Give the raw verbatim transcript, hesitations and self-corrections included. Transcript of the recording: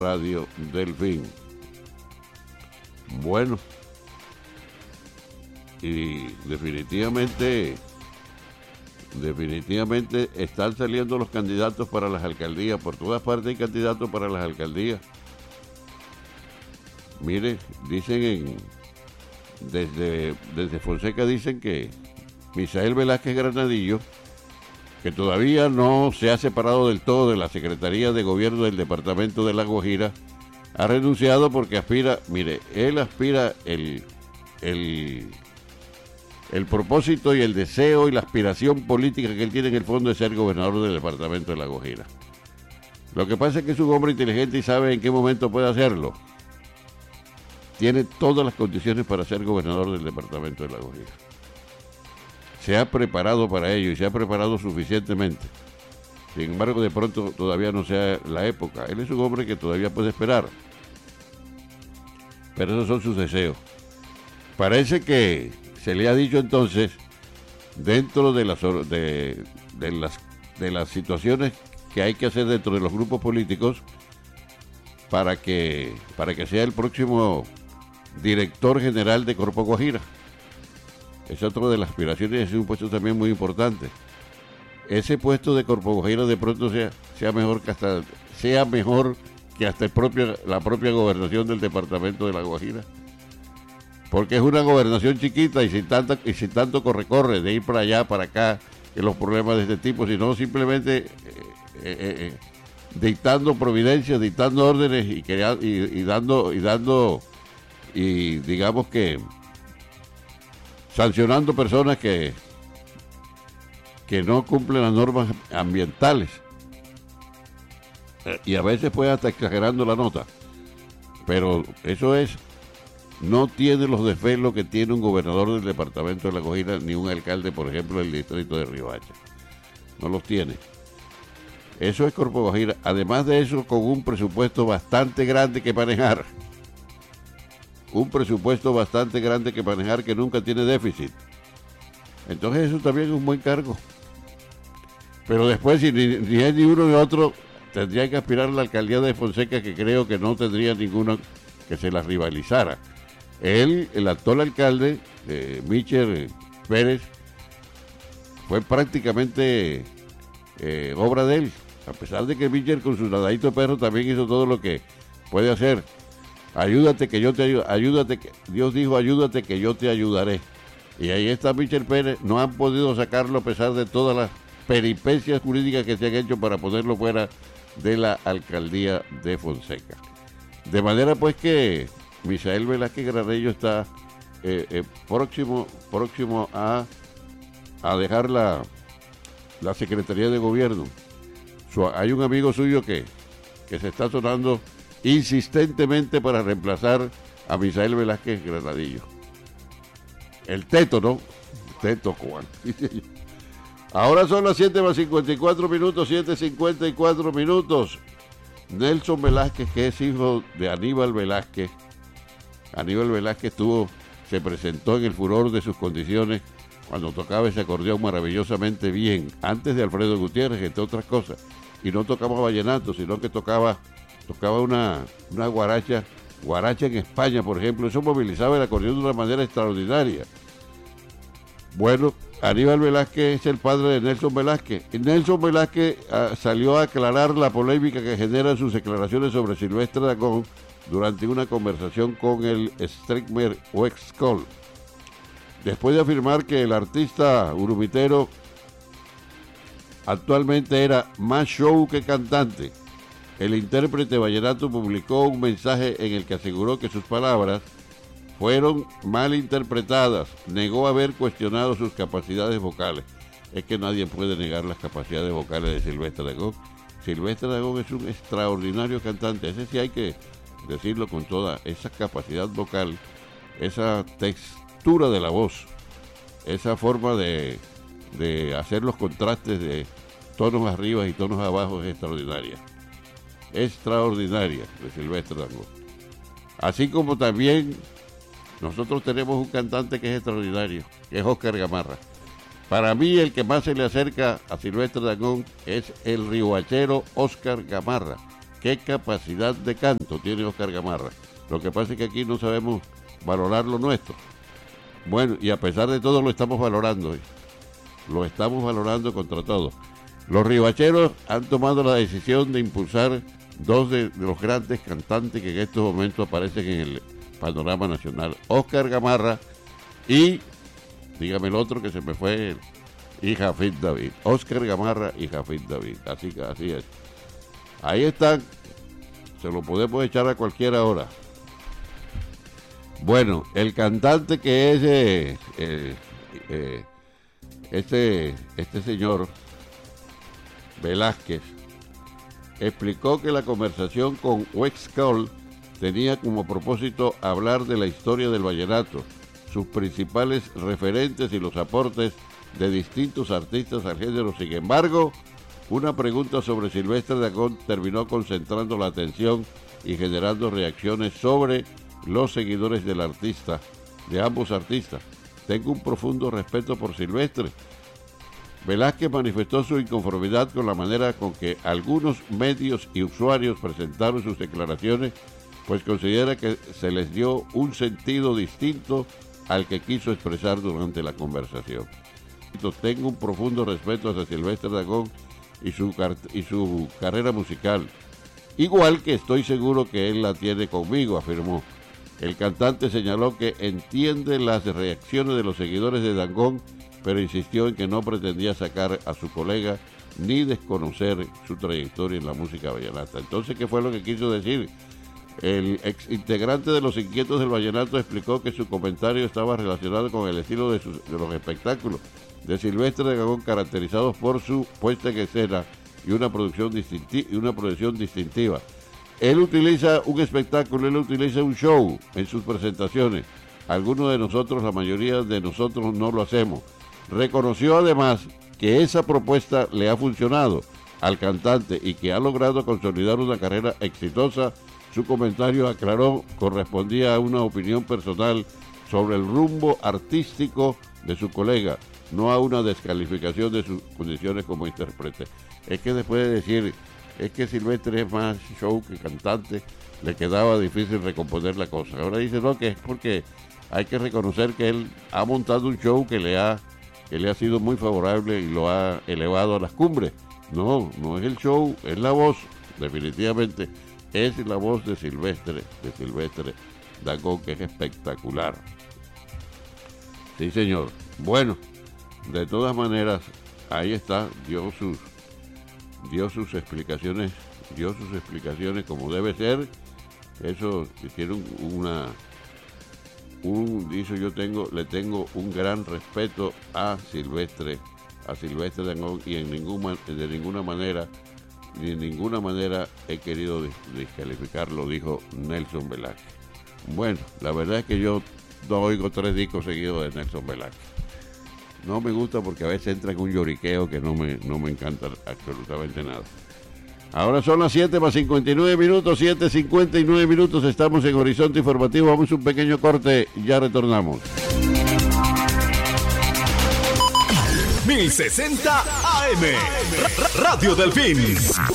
Radio Delfín. Bueno, y definitivamente, definitivamente están saliendo los candidatos para las alcaldías. Por todas partes hay candidatos para las alcaldías. Mire, dicen en, desde, desde Fonseca dicen que Misael Velázquez Granadillo, que todavía no se ha separado del todo de la Secretaría de Gobierno del Departamento de La Guajira, ha renunciado porque aspira, mire, él aspira el, el, el propósito y el deseo y la aspiración política que él tiene en el fondo de ser gobernador del Departamento de La Guajira. Lo que pasa es que es un hombre inteligente y sabe en qué momento puede hacerlo. Tiene todas las condiciones para ser gobernador del Departamento de La Guajira. Se ha preparado para ello y se ha preparado suficientemente. Sin embargo, de pronto todavía no sea la época. Él es un hombre que todavía puede esperar. Pero esos son sus deseos. Parece que se le ha dicho entonces, dentro de las, de, de las, de las situaciones que hay que hacer dentro de los grupos políticos, para que, para que sea el próximo director general de Corpo Guajira. Es otro de las aspiraciones, es un puesto también muy importante. Ese puesto de Corpo Guajira de pronto sea, sea mejor que hasta sea mejor que hasta el propio, la propia gobernación del departamento de La Guajira. Porque es una gobernación chiquita y sin tanta, y sin tanto corre-corre de ir para allá, para acá, en los problemas de este tipo, sino simplemente eh, eh, eh, dictando providencias, dictando órdenes y, crea, y, y dando, y dando, y digamos que sancionando personas que, que no cumplen las normas ambientales. Y a veces puede hasta exagerando la nota. Pero eso es, no tiene los desvelos que tiene un gobernador del departamento de La Guajira, ni un alcalde, por ejemplo, del distrito de Riohacha. No los tiene. Eso es Corpo Guajira. Además de eso, con un presupuesto bastante grande que manejar. Un presupuesto bastante grande que manejar, que nunca tiene déficit. Entonces eso también es un buen cargo. Pero después, si ni, ni es ni uno ni otro, tendría que aspirar a la alcaldía de Fonseca, que creo que no tendría ninguno que se la rivalizara. Él, el actual alcalde, eh, Michel Pérez, fue prácticamente eh, obra de él. A pesar de que Michel con su nadadito de perro también hizo todo lo que puede hacer. Ayúdate que yo te ayudo, ayúdate que Dios dijo, ayúdate que yo te ayudaré. Y ahí está Michel Pérez, no han podido sacarlo a pesar de todas las peripecias jurídicas que se han hecho para ponerlo fuera de la alcaldía de Fonseca. De manera pues que Misael Velázquez Granadillo está eh, eh, próximo, próximo a, a dejar la, la Secretaría de Gobierno. Su, hay un amigo suyo que, que se está sonando insistentemente para reemplazar a Misael Velázquez Granadillo. El teto, ¿no? Teto, Juan. Ahora son las siete más cincuenta y cuatro minutos, siete cincuenta y cuatro minutos. Nelson Velázquez, que es hijo de Aníbal Velázquez. Aníbal Velázquez tuvo, se presentó en el furor de sus condiciones cuando tocaba ese acordeón maravillosamente bien, antes de Alfredo Gutiérrez, entre otras cosas. Y no tocaba vallenato, sino que tocaba tocaba una, una guaracha, guaracha en España, por ejemplo. Eso movilizaba el acordeón de una manera extraordinaria. Bueno, Aníbal Velázquez es el padre de Nelson Velázquez. Y Nelson Velázquez uh, salió a aclarar la polémica que generan sus declaraciones sobre Silvestre Dangond durante una conversación con el streamer Wexcol. Después de afirmar que el artista urumitero actualmente era más show que cantante, el intérprete vallenato publicó un mensaje en el que aseguró que sus palabras fueron mal interpretadas. Negó haber cuestionado sus capacidades vocales. Es que nadie puede negar las capacidades vocales de Silvestre Dangond. Silvestre Dangond es un extraordinario cantante. Ese sí hay que decirlo con toda esa capacidad vocal, esa textura de la voz, esa forma de, de hacer los contrastes de tonos arriba y tonos abajo es extraordinaria. Extraordinaria de Silvestre Dangond. Así como también nosotros tenemos un cantante que es extraordinario, que es Oscar Gamarra. Para mí el que más se le acerca a Silvestre Dangond es el riohachero Oscar Gamarra. qué capacidad de canto tiene Óscar Gamarra. Lo que pasa es que aquí no sabemos valorar lo nuestro. Bueno, y a pesar de todo lo estamos valorando. ¿eh? Lo estamos valorando contra todo. Los ribacheros han tomado la decisión de impulsar dos de, de los grandes cantantes que en estos momentos aparecen en el panorama nacional. Óscar Gamarra y, dígame el otro que se me fue, y Jafid David. Óscar Gamarra y Jafid David. Así que así es. Ahí están. Se lo podemos echar a cualquier hora. Bueno, el cantante que es eh, eh, eh, este, este señor Velázquez explicó que la conversación con Wex Cole tenía como propósito hablar de la historia del vallenato, sus principales referentes y los aportes de distintos artistas al género. Sin embargo, una pregunta sobre Silvestre Dangond terminó concentrando la atención y generando reacciones sobre los seguidores del artista, de ambos artistas. Tengo un profundo respeto por Silvestre. Velázquez manifestó su inconformidad con la manera con que algunos medios y usuarios presentaron sus declaraciones, pues considera que se les dio un sentido distinto al que quiso expresar durante la conversación. Tengo un profundo respeto hacia Silvestre Dangond y su, y su carrera musical, igual que estoy seguro que él la tiene conmigo, afirmó. El cantante señaló que entiende las reacciones de los seguidores de Dangond, pero insistió en que no pretendía sacar a su colega ni desconocer su trayectoria en la música vallenata. Entonces, ¿qué fue lo que quiso decir? El ex integrante de Los Inquietos del Vallenato explicó que su comentario estaba relacionado con el estilo de, sus, de los espectáculos de Silvestre Dangond, caracterizados por su puesta en escena y una producción distinti- y una producción distintiva. Él utiliza un espectáculo, él utiliza un show en sus presentaciones. Algunos de nosotros, la mayoría de nosotros no lo hacemos. Reconoció además que esa propuesta le ha funcionado al cantante y que ha logrado consolidar una carrera exitosa. Su comentario, aclaró, correspondía a una opinión personal sobre el rumbo artístico de su colega, no a una descalificación de sus condiciones como intérprete. Es que después de decir, es que Silvestre es más show que cantante, le quedaba difícil recomponer la cosa. Ahora dice, no, que es porque hay que reconocer que él ha montado un show que le ha, que le ha sido muy favorable y lo ha elevado a las cumbres. No, no es el show, es la voz, definitivamente es la voz de Silvestre, de Silvestre Dangond, que es espectacular. Sí, señor. Bueno, de todas maneras, ahí está, dio sus, dio sus explicaciones, dio sus explicaciones como debe ser. Eso hicieron una, un, dice yo tengo, le tengo un gran respeto a Silvestre, a Silvestre Dangond, y en ninguna, de ninguna manera, ni de ninguna manera he querido descalificarlo, dijo Nelson Velázquez. Bueno, la verdad es que yo no oigo tres discos seguidos de Nelson Velázquez. No me gusta porque a veces entra en un lloriqueo que no me, no me encanta absolutamente nada. Ahora son las siete más cincuenta y nueve minutos, siete cincuenta y nueve minutos, estamos en Horizonte Informativo, vamos a un pequeño corte, ya retornamos. mil sesenta A M, Radio Delfín.